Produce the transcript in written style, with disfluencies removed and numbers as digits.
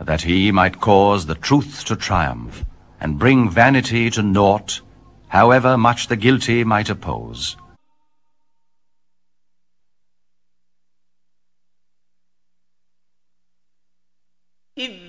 that he might cause the truth to triumph, and bring vanity to naught, however much the guilty might oppose. إذ